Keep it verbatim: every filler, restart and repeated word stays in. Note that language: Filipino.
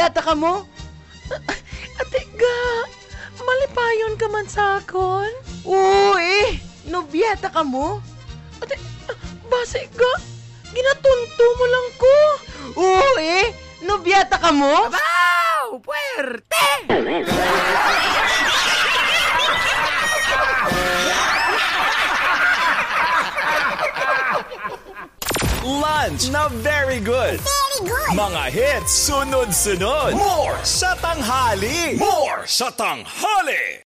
nobiyata ka mo? Ate ga, malipayon ka man sa akon? Oo eh, nobiyata ka mo? Ate, base ga, ginatunto mo lang ko. Oo eh, nobiyata ka mo? Abaw! Puwerte! Lunch na very good. Very good. Mga hits sunod-sunod. More sa tanghali. More sa tanghali.